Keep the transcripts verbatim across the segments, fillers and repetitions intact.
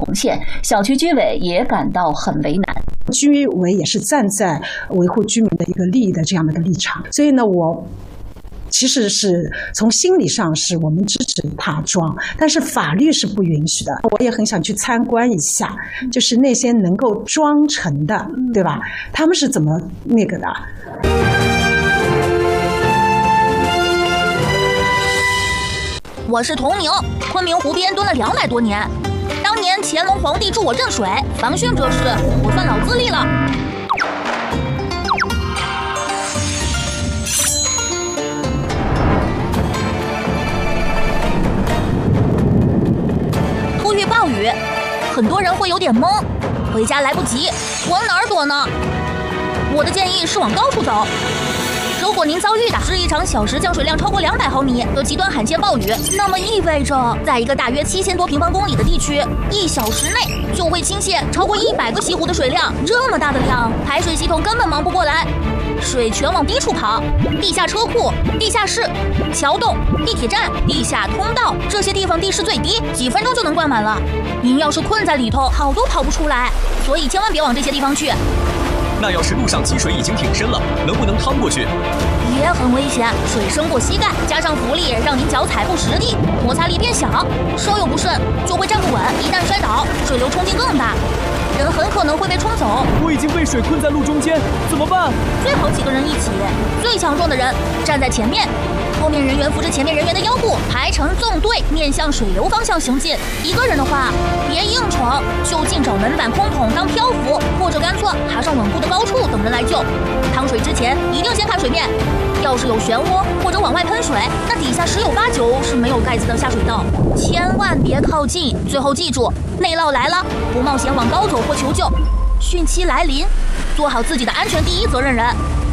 现，小区居委也感到很为难。 居委也是站在维护居民的一个利益的这样的一个立场，所以呢，我。其实是从心理上是我们支持他装，但是法律是不允许的。我也很想去参观一下，就是那些能够装成的，对吧？他们是怎么那个的？ 我是童宁，昆明湖边蹲了两百多年。当年乾隆皇帝助我镇水，防汛这事我算老资历了。暴雨，很多人会有点懵，回家来不及，往哪儿躲呢？我的建议是往高处走。如果您遭遇的是一场小时降水量超过两百毫米的极端罕见暴雨，那么意味着在一个大约七千多平方公里的地区，一小时内就会倾泻超过一百个西湖的水量。这么大的量，排水系统根本忙不过来。水全往低处跑，地下车库、地下室、桥洞、地铁站、地下通道，这些地方地势最低，几分钟就能灌满了。您要是困在里头，跑都跑不出来，所以千万别往这些地方去。 那要是路上积水已经挺深了，能不能趟过去？ 也很危险，水深过膝盖，加上浮力让您脚踩不实地，摩擦力变小，稍有不慎就会站不稳，一旦摔倒，水流冲劲更大。人很可能会被冲走。 我已经被水困在路中间，怎么办？ 最好几个人一起，最强壮的人站在前面，后面人员扶着前面人员的腰部，排成纵队，面向水流方向行进。一个人的话，别硬闯，就近找门板空桶当漂浮，或者干脆爬上稳固的高处等人来救。趟水之前一定先看水面，要是有漩涡或者往外喷水，那底下十有八九是没有盖子的下水道，千万别靠近。最后记住，内涝来了，不冒险往高走或求救，汛期来临，做好自己的安全第一责任人。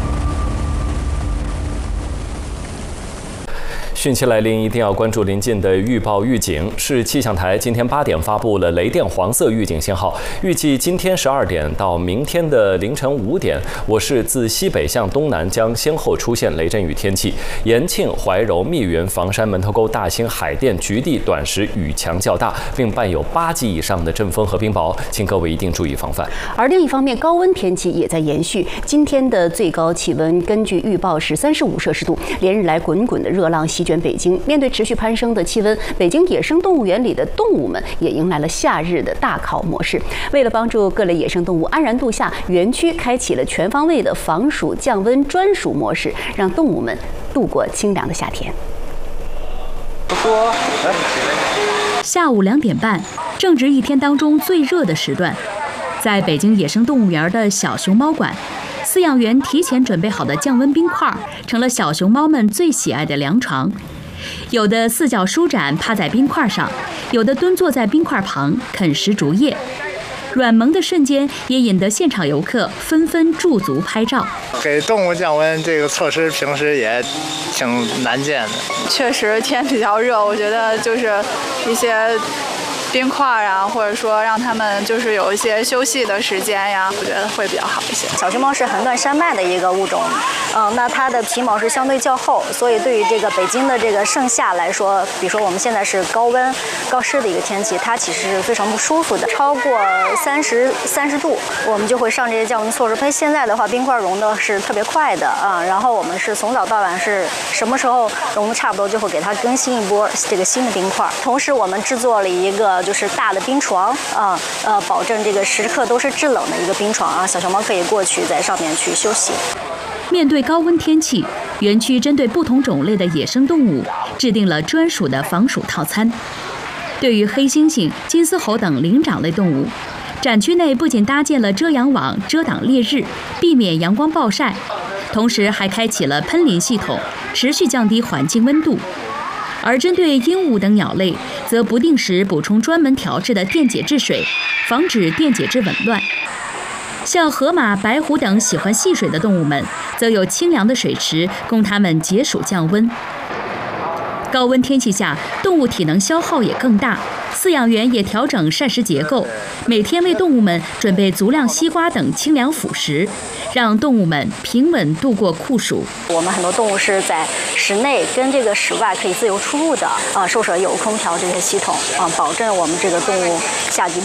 汛期来临，一定要关注临近的预报预警。市气象台今天八点发布了雷电黄色预警信号，预计今天十二点到明天的凌晨五点，我市自西北向东南将先后出现雷阵雨天气，延庆、怀柔、密云、房山、门头沟、大兴、海淀、菊地短时雨强较大，并伴有八级以上的阵风和冰雹，请各位一定注意防范。 而另一方面，高温天气也在延续。今天的最高气温根据预报是三十五摄氏度，连日来滚滚的热浪席卷北京。面对持续攀升的气温，北京野生动物园里的动物们也迎来了夏日的大考模式。为了帮助各类野生动物安然度夏，园区开启了全方位的防暑降温专属模式，让动物们度过清凉的夏天。 下午两点半，正值一天当中最热的时段，在北京野生动物园的小熊猫馆，饲养员提前准备好的降温冰块成了小熊猫们最喜爱的凉床。有的四脚舒展趴在冰块上，有的蹲坐在冰块旁啃食竹叶。软萌的瞬间也引得现场游客纷纷驻足拍照。 给动物降温这个措施平时也挺难见的。 确实天比较热，我觉得就是一些冰块啊，或者说让他们就是有一些休息的时间呀，我觉得会比较好一些。 小熊猫是横断山脉的一个物种，嗯，那它的皮毛是相对较厚，所以对于这个北京的这个盛夏来说，比如说我们现在是高温高湿的一个天气，它其实是非常不舒服的。超过三十三十度，我们就会上这些降温措施。它现在的话，冰块融的是特别快的啊，然后我们是从早到晚是什么时候融的差不多，就会给它更新一波这个新的冰块。同时，我们制作了一个就是大的冰床啊，呃，保证这个时刻都是制冷的一个冰床啊，小熊猫可以过去在上面去休息。 面对高温天气，园区针对不同种类的野生动物制定了专属的防暑套餐。对于黑猩猩、金丝猴等灵长类动物，展区内不仅搭建了遮阳网遮挡烈日，避免阳光暴晒，同时还开启了喷淋系统，持续降低环境温度。而针对鹦鹉等鸟类，则不定时补充专门调制的电解质水，防止电解质紊乱。像河马、白虎等喜欢戏水的动物们，则有清凉的水池供它们解暑降温。高温天气下，动物体能消耗也更大，饲养员也调整膳食结构，每天为动物们准备足量西瓜等清凉辅食，让动物们平稳度过酷暑。 我们很多动物是在室内跟这个室外可以自由出入的啊，兽舍有空调这些系统啊，保证我们这个动物夏季